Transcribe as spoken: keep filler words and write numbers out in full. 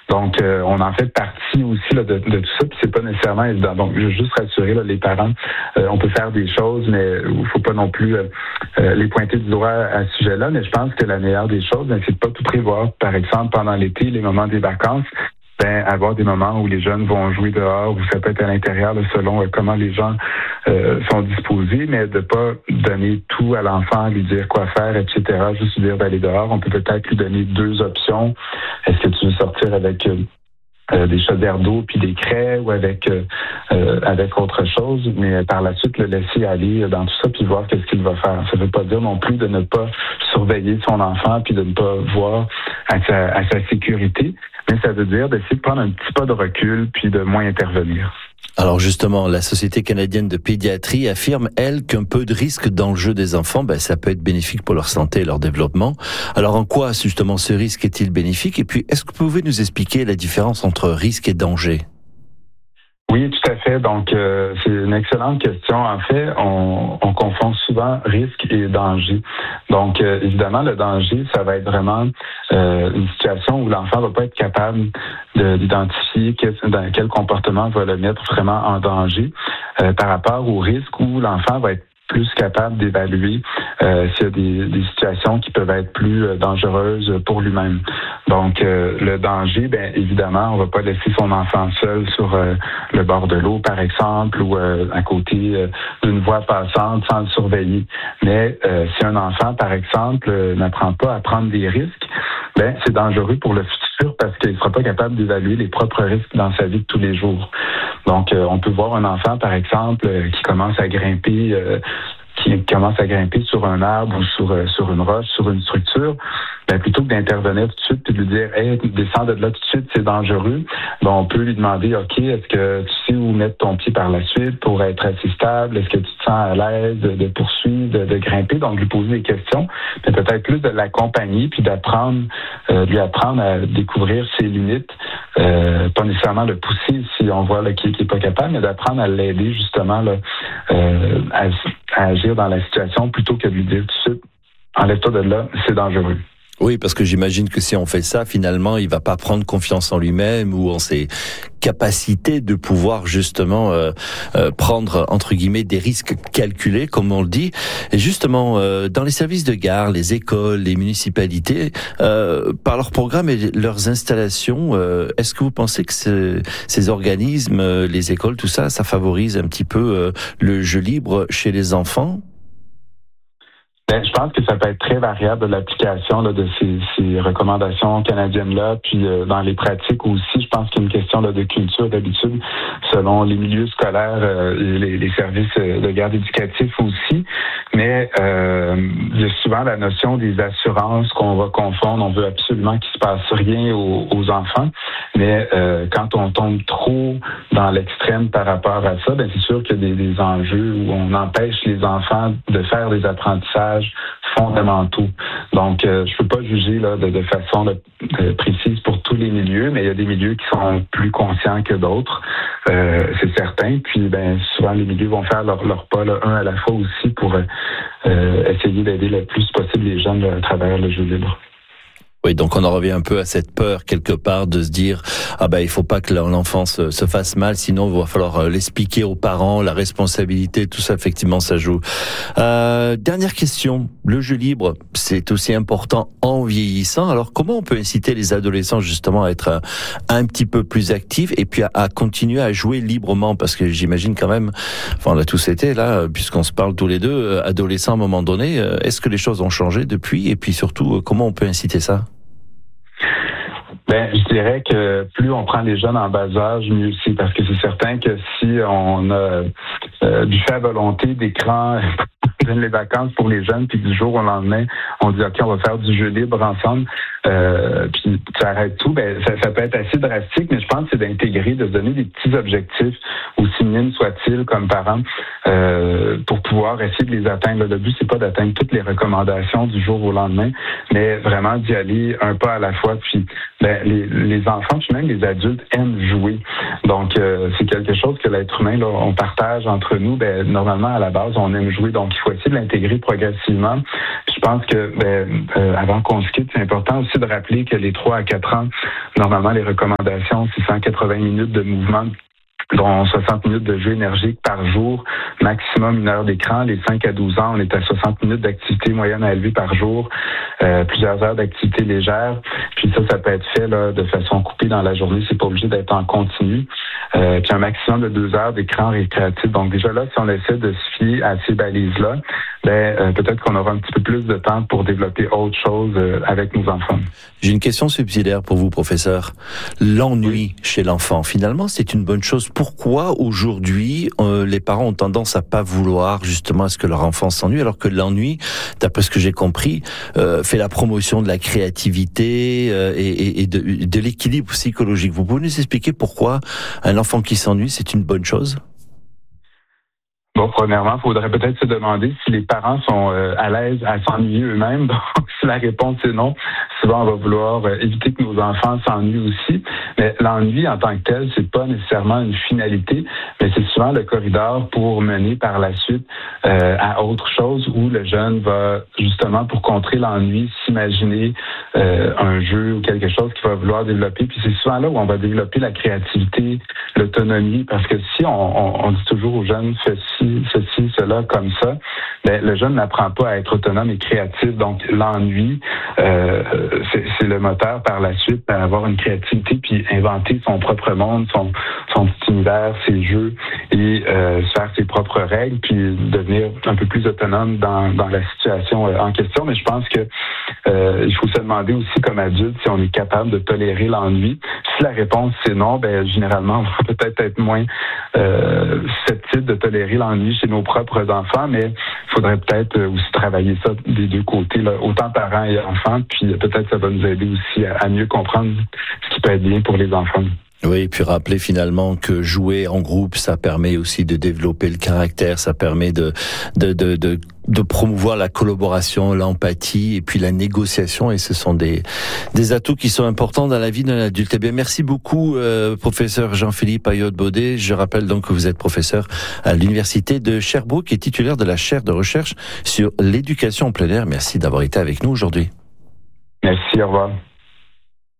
Donc, euh, on en fait partie aussi là, de, de tout ça, puis c'est pas nécessairement évident. Donc, je veux juste rassurer là, les parents, euh, on peut faire des choses, mais il faut pas non plus euh, euh, les pointer du doigt à ce sujet-là. Mais je pense que la meilleure des choses, ben, c'est de pas tout prévoir. Par exemple, pendant l'été, les moments des vacances, ben, avoir des moments où les jeunes vont jouer dehors, ou ça peut être à l'intérieur, là, selon euh, comment les gens euh, sont disposés, mais de pas donner tout à l'enfant, lui dire quoi faire, et cetera. Juste lui dire d'aller dehors. On peut peut-être lui donner deux options. Est-ce que tu veux sortir avec euh, euh, des chaudières d'eau puis des craies ou avec euh, euh, avec autre chose, mais par la suite le laisser aller dans tout ça puis voir qu'est-ce qu'il va faire. Ça veut pas dire non plus de ne pas surveiller son enfant puis de ne pas voir à sa, à sa sécurité, mais ça veut dire d'essayer de prendre un petit pas de recul puis de moins intervenir. Alors justement, la Société canadienne de pédiatrie affirme, elle, qu'un peu de risque dans le jeu des enfants, ben, ça peut être bénéfique pour leur santé et leur développement. Alors en quoi, justement, ce risque est-il bénéfique? Et puis, est-ce que vous pouvez nous expliquer la différence entre risque et danger? Oui, tout à fait. Donc, euh, c'est une excellente question. En fait, on, on confond souvent risque et danger. Donc, euh, évidemment, le danger, ça va être vraiment euh, une situation où l'enfant va pas être capable de, d'identifier quel, dans quel comportement va le mettre vraiment en danger euh, par rapport au risque où l'enfant va être plus capable d'évaluer euh, s'il y a des, des situations qui peuvent être plus euh, dangereuses pour lui-même. Donc, euh, le danger, bien évidemment, on va pas laisser son enfant seul sur euh, le bord de l'eau, par exemple, ou euh, à côté euh, d'une voie passante sans le surveiller. Mais euh, si un enfant, par exemple, euh, n'apprend pas à prendre des risques, ben c'est dangereux pour le futur parce qu'il ne sera pas capable d'évaluer les propres risques dans sa vie de tous les jours. Donc, euh, on peut voir un enfant, par exemple, euh, qui commence à grimper, euh, qui commence à grimper sur un arbre ou sur euh, sur une roche, sur une structure. Ben, plutôt que d'intervenir tout de suite et de lui dire, hey, descends de là tout de suite, c'est dangereux. Ben, on peut lui demander, ok, est-ce que tu sais où mettre ton pied par la suite pour être assez stable? Est-ce que tu te sens à l'aise de, de poursuivre, de, de grimper? Donc, lui poser des questions, mais peut-être plus de l'accompagner puis d'apprendre, euh, lui apprendre à découvrir ses limites. Euh, pas nécessairement le pousser si on voit là, qu'il n'est pas capable, mais d'apprendre à l'aider justement là, euh, à, à agir dans la situation plutôt que de lui dire tout de suite, enlève-toi de là, c'est dangereux. Oui, parce que j'imagine que si on fait ça, finalement, il va pas prendre confiance en lui-même ou en ses capacités de pouvoir justement euh, euh, prendre, entre guillemets, des risques calculés, comme on le dit. Et justement, euh, dans les services de gare, les écoles, les municipalités, euh, par leurs programmes et leurs installations, euh, est-ce que vous pensez que ces, ces organismes, euh, les écoles, tout ça, ça favorise un petit peu euh, le jeu libre chez les enfants? Ben, je pense que ça peut être très variable l'application là, de ces, ces recommandations canadiennes-là. Puis euh, dans les pratiques aussi, je pense qu'il y a une question là, de culture, d'habitude, selon les milieux scolaires euh, et les, les services de garde éducatifs aussi. Mais euh, il y a souvent la notion des assurances qu'on va confondre. On veut absolument qu'il se passe rien aux, aux enfants. Mais euh, quand on tombe trop dans l'extrême par rapport à ça, ben c'est sûr qu'il y a des, des enjeux où on empêche les enfants de faire des apprentissages fondamentaux. Donc, euh, je peux pas juger là de, de façon là, de, précise pour tous les milieux, mais il y a des milieux qui sont plus conscients que d'autres, euh, c'est certain. Puis, ben souvent les milieux vont faire leur, leur pas là, un à la fois aussi pour euh, essayer d'aider le plus possible les jeunes là, à travers le jeu libre. Oui, donc on en revient un peu à cette peur quelque part de se dire ah ben il faut pas que l'enfant se, se fasse mal, sinon il va falloir l'expliquer aux parents, la responsabilité, tout ça effectivement ça joue. Euh, dernière question, le jeu libre c'est aussi important en vieillissant. Alors comment on peut inciter les adolescents justement à être un, un petit peu plus actifs et puis à, à continuer à jouer librement, parce que j'imagine quand même, enfin on a tous été là puisqu'on se parle tous les deux adolescents à un moment donné. Est-ce que les choses ont changé depuis et puis surtout comment on peut inciter ça? Ben, je dirais que plus on prend les jeunes en bas âge, mieux c'est, parce que c'est certain que si on a euh, du fait à volonté d'écran les vacances pour les jeunes, puis du jour au lendemain, on dit ok, on va faire du jeu libre ensemble, euh, puis tu arrêtes tout, ben ça, ça peut être assez drastique, mais je pense que c'est d'intégrer, de se donner des petits objectifs, aussi minimes soient-ils comme parents, euh, pour pouvoir essayer de les atteindre. Le but, c'est pas d'atteindre toutes les recommandations du jour au lendemain, mais vraiment d'y aller un pas à la fois. Puis ben, les, les enfants, puis même les adultes aiment jouer. Donc, euh, c'est quelque chose que l'être humain, là, on partage entre nous. Ben, normalement, à la base, on aime jouer. Donc, il faut essayer de l'intégrer progressivement. Je je pense que ben, euh, avant qu'on se quitte, c'est important aussi de rappeler que les trois à quatre ans, normalement, les recommandations, c'est cent quatre-vingts minutes de mouvement, dont soixante minutes de jeu énergique par jour, maximum une heure d'écran. Les cinq à douze ans, on est à soixante minutes d'activité moyenne à élevée par jour, euh, plusieurs heures d'activité légère. Puis ça, ça peut être fait là, de façon coupée dans la journée. C'est pas obligé d'être en continu. Euh, puis un maximum de deux heures d'écran récréatif. Donc déjà là, si on essaie de se fier à ces balises-là, ben euh, peut-être qu'on aura un petit peu plus de temps pour développer autre chose euh, avec nos enfants. J'ai une question subsidiaire pour vous, professeur. L'ennui chez l'enfant, finalement, c'est une bonne chose. Pourquoi aujourd'hui euh, les parents ont tendance à pas vouloir justement à ce que leur enfant s'ennuie, alors que l'ennui, d'après ce que j'ai compris, euh, fait la promotion de la créativité euh, et, et, et de, de l'équilibre psychologique. Vous pouvez nous expliquer pourquoi un enfant qui s'ennuie, c'est une bonne chose? Bon, premièrement, il faudrait peut-être se demander si les parents sont euh, à l'aise à s'ennuyer eux-mêmes. Donc, si la réponse est non, souvent on va vouloir euh, éviter que nos enfants s'ennuient aussi. Mais l'ennui en tant que tel, c'est pas nécessairement une finalité, mais c'est souvent le corridor pour mener par la suite euh, à autre chose où le jeune va justement, pour contrer l'ennui, s'imaginer euh, un jeu ou quelque chose qu'il va vouloir développer. Puis c'est souvent là où on va développer la créativité, l'autonomie, parce que si on, on, on dit toujours aux jeunes, fais ci, ceci, cela, comme ça, ben, le jeune n'apprend pas à être autonome et créatif. Donc, l'ennui, euh, c'est, c'est le moteur par la suite à avoir une créativité puis inventer son propre monde, son, son petit univers, ses jeux et euh, faire ses propres règles puis devenir un peu plus autonome dans, dans la situation euh, en question. Mais je pense que euh, il faut se demander aussi comme adulte si on est capable de tolérer l'ennui. Si la réponse c'est non, ben généralement, on va peut-être être moins euh, susceptible de tolérer l'ennui chez nos propres enfants, mais il faudrait peut-être aussi travailler ça des deux côtés, là, autant parents et enfants, puis peut-être ça va nous aider aussi à, à mieux comprendre ce qui peut être bien pour les enfants. Oui, et puis rappeler finalement que jouer en groupe, ça permet aussi de développer le caractère, ça permet de de de de, de promouvoir la collaboration, l'empathie et puis la négociation, et ce sont des des atouts qui sont importants dans la vie d'un adulte. Eh bien, merci beaucoup, euh, professeur Jean-Philippe Ayotte-Baudet. Je rappelle donc que vous êtes professeur à l'université de Sherbrooke et titulaire de la chaire de recherche sur l'éducation en plein air. Merci d'avoir été avec nous aujourd'hui. Merci, au revoir.